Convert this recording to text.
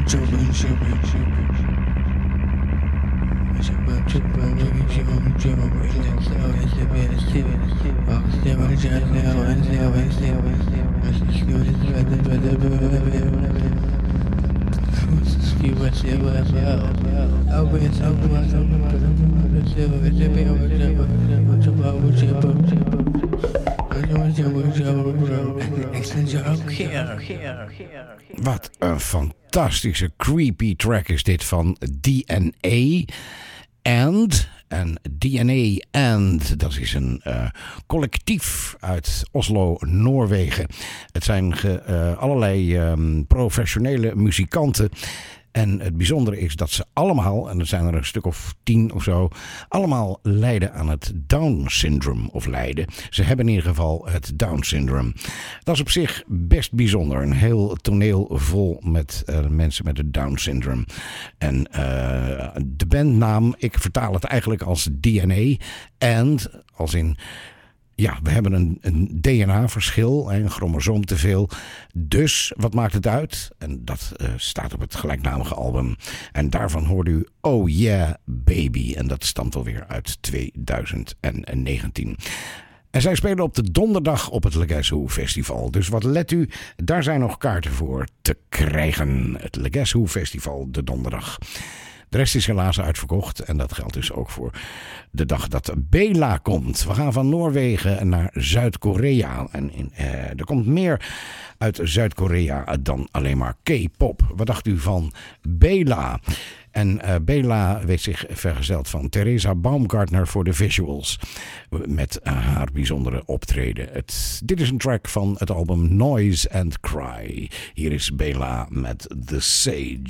Wat een fantastische creepy track is dit van DNA En DNA And, dat is een collectief uit Oslo, Noorwegen. Het zijn allerlei professionele muzikanten. En het bijzondere is dat ze allemaal, en er zijn er een stuk of 10 of zo, allemaal lijden aan het Down-syndroom. Of lijden. Ze hebben in ieder geval het Down-syndroom. Dat is op zich best bijzonder. Een heel toneel vol met mensen met het Down-syndroom. En de bandnaam, ik vertaal het eigenlijk als DNA. And, als in... Ja, we hebben een DNA-verschil, een chromosoom te veel. Dus, wat maakt het uit? En dat staat op het gelijknamige album. En daarvan hoorde u Oh Yeah Baby. En dat stamt alweer uit 2019. En zij spelen op de donderdag op het Legacy Festival. Dus wat let u, daar zijn nog kaarten voor te krijgen. Het Legacy Festival, de donderdag. De rest is helaas uitverkocht en dat geldt dus ook voor de dag dat Bela komt. We gaan van Noorwegen naar Zuid-Korea. En er komt meer uit Zuid-Korea dan alleen maar K-pop. Wat dacht u van Bela? En Bela weet zich vergezeld van Theresa Baumgartner voor de visuals. Met haar bijzondere optreden. Dit is een track van het album Noise and Cry. Hier is Bela met The Sage.